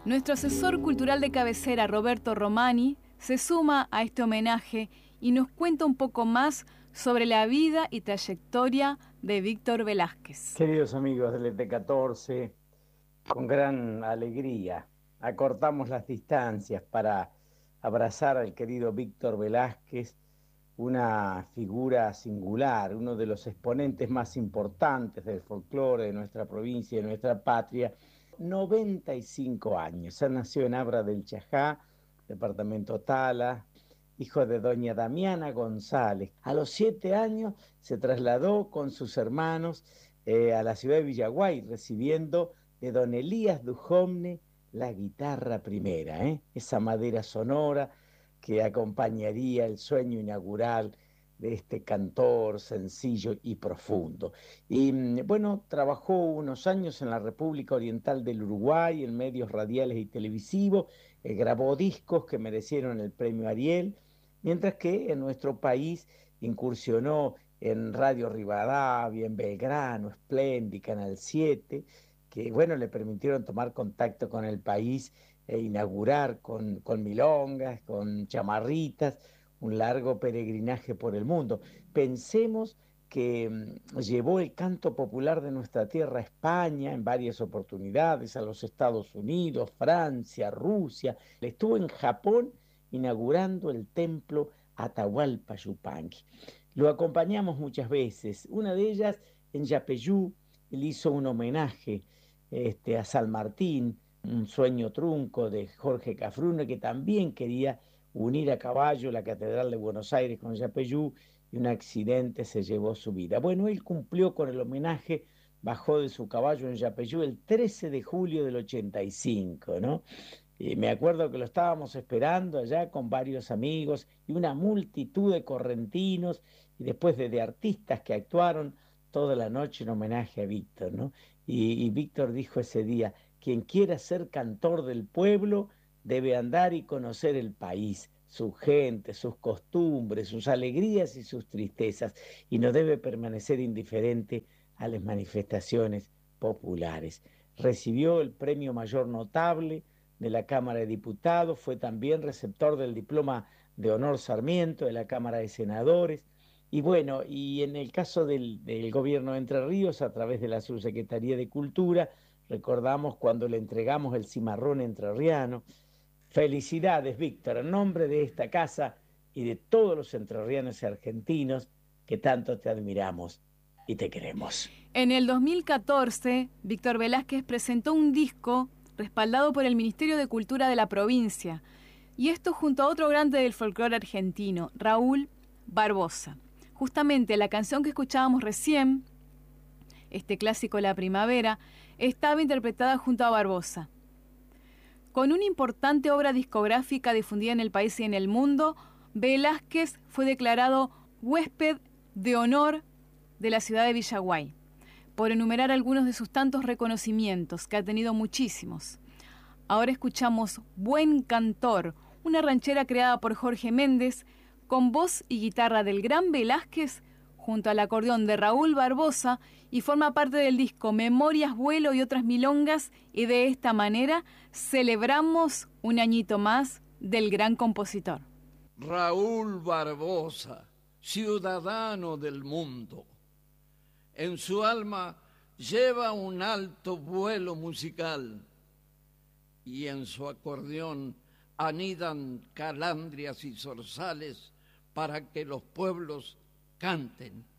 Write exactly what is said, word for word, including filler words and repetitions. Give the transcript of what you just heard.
Nuestro asesor cultural de cabecera, Roberto Romani, se suma a este homenaje y nos cuenta un poco más sobre la vida y trayectoria de Víctor Velázquez. Queridos amigos del E T catorce, con gran alegría acortamos las distancias para abrazar al querido Víctor Velázquez, una figura singular, uno de los exponentes más importantes del folclore de nuestra provincia y de nuestra patria. noventa y cinco años, él nació en Abra del Chajá, departamento Tala, hijo de doña Damiana González. A los siete años se trasladó con sus hermanos eh, a la ciudad de Villaguay, recibiendo de don Elías Dujovne la guitarra primera, ¿eh? esa madera sonora que acompañaría el sueño inaugural de este cantor sencillo y profundo. Y bueno, trabajó unos años en la República Oriental del Uruguay, en medios radiales y televisivos, eh, grabó discos que merecieron el premio Ariel, mientras que en nuestro país incursionó en Radio Rivadavia, en Belgrano, Splendid, Canal siete, que bueno, le permitieron tomar contacto con el país e inaugurar con, con milongas, con chamarritas, un largo peregrinaje por el mundo. Pensemos que mm, llevó el canto popular de nuestra tierra a España en varias oportunidades, a los Estados Unidos, Francia, Rusia. Estuvo en Japón inaugurando el templo Atahualpa Yupanqui. Lo acompañamos muchas veces, una de ellas en Yapeyú, él hizo un homenaje este, a San Martín, un sueño trunco de Jorge Cafrune, que también quería unir a caballo la Catedral de Buenos Aires con Yapeyú, y un accidente se llevó su vida. Bueno, él cumplió con el homenaje, bajó de su caballo en Yapeyú el trece de julio del ochenta y cinco, ¿no? Y me acuerdo que lo estábamos esperando allá con varios amigos y una multitud de correntinos y después de, de artistas que actuaron toda la noche en homenaje a Víctor, ¿no? Y, y Víctor dijo ese día: quien quiera ser cantor del pueblo debe andar y conocer el país, su gente, sus costumbres, sus alegrías y sus tristezas, y no debe permanecer indiferente a las manifestaciones populares. Recibió el premio Mayor Notable de la Cámara de Diputados, fue también receptor del diploma de honor Sarmiento de la Cámara de Senadores, y bueno, y en el caso del, del gobierno de Entre Ríos, a través de la Subsecretaría de Cultura, recordamos cuando le entregamos el cimarrón entrerriano. Felicidades, Víctor, en nombre de esta casa y de todos los entrerrianos y argentinos que tanto te admiramos y te queremos. En el dos mil catorce, Víctor Velázquez presentó un disco respaldado por el Ministerio de Cultura de la provincia, y esto junto a otro grande del folclore argentino, Raúl Barbosa. Justamente la canción que escuchábamos recién, este clásico La Primavera, estaba interpretada junto a Barbosa. Con una importante obra discográfica difundida en el país y en el mundo, Velázquez fue declarado huésped de honor de la ciudad de Villaguay, por enumerar algunos de sus tantos reconocimientos, que ha tenido muchísimos. Ahora escuchamos Buen Cantor, una ranchera creada por Jorge Méndez, con voz y guitarra del gran Velázquez, junto al acordeón de Raúl Barbosa, y forma parte del disco Memorias, Vuelo y otras milongas, y de esta manera celebramos un añito más del gran compositor. Raúl Barbosa, ciudadano del mundo. En su alma lleva un alto vuelo musical y en su acordeón anidan calandrias y zorzales para que los pueblos canten